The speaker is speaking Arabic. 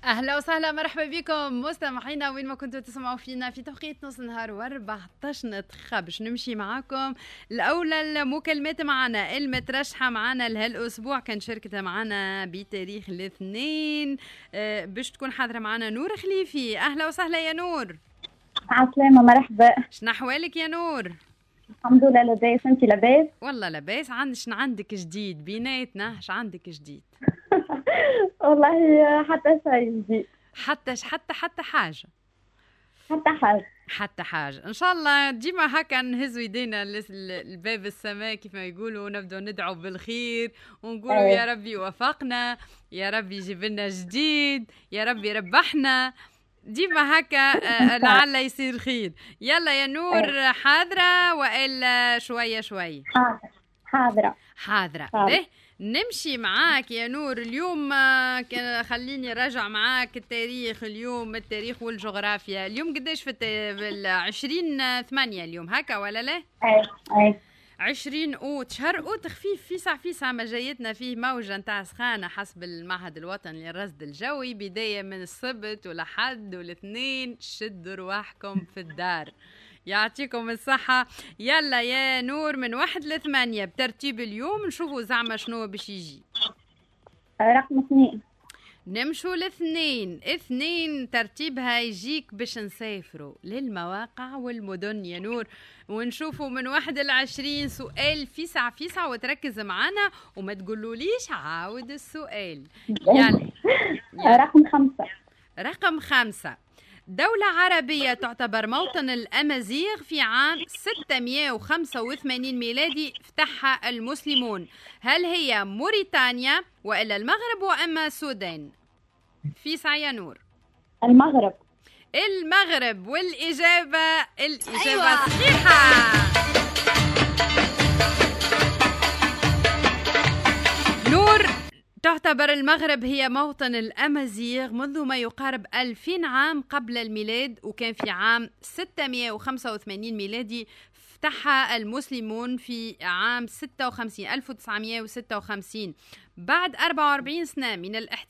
اهلا وسهلا، مرحبا بكم مستمعينا وين ما كنتوا تسمعوا فينا في توقيت نص نهار و14 دقيقة. باش نمشي معاكم الأولى المكالمات معنا المترشحة معنا لهالأسبوع كان شاركت معنا بتاريخ الاثنين. باش تكون حاضرة معنا نور خليفي. أهلا وسهلا يا نور. عسلامة، مرحبا. شنو أحوالك يا نور؟ الحمد لله لاباس، انتي لاباس؟ والله لاباس. شنو عندك جديد بيناتنا؟ اش عندك جديد؟ والله حتى شيء جديد. حتى حاجة. حتى حاجة إن شاء الله. ديما هكا نهزوا يدينا الباب السماء كيف ما يقولوا، ونبدأ ندعو بالخير ونقولوا يا ربي وفقنا، يا ربي يجيب لنا جديد، يا ربي ربحنا. ديما هكا لعل يصير خير. يلا يا نور، حاضرة وإلا شوية؟ حاضرة. ليه نمشي معاك يا نور اليوم؟ خليني راجع معاك التاريخ اليوم، التاريخ والجغرافيا. اليوم قديش في 20/8 اليوم هكا ولا لا؟ اي 20 أوت، شهر أوت خفيف فيسع ما جايتنا فيه موجة نتاع سخانة حسب المعهد الوطني للرصد الجوي، بداية من السبت ولحد والاثنين. شدوا رواحكم في الدار، يعطيكم الصحة. يلا يا نور، من 1 ل8 بترتيب اليوم نشوفوا زعما شنو باش يجي. رقم 2. نمشوا لاثنين. 2 ترتيبها يجيك باش نسافروا للمواقع والمدن يا نور، ونشوفوا من 1 ل20 سؤال فيسع وتركز معنا وما تقولوليش عاود السؤال. يلا. رقم 5. دولة عربية تعتبر موطن الأمازيغ في عام 685 ميلادي فتحها المسلمون. هل هي موريتانيا وإلا المغرب وإما السودان؟ في يا نور. المغرب. والإجابة صحيحة. نور، تعتبر المغرب هي موطن الأمازيغ منذ ما يقارب 2000 عام قبل الميلاد، وكان في عام 685 ميلادي فتحها المسلمون في عام 1956. بعد 44 سنة من الاحتلال